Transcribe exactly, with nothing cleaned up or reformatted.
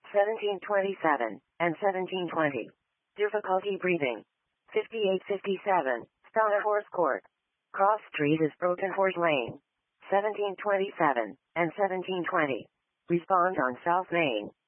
seventeen twenty-seven, and seventeen twenty. Difficulty breathing. fifty-eight fifty-seven, Stana Horse Court. Cross Street is Broken Horse Lane. seventeen twenty-seven, and seventeen twenty. Respond on South Main.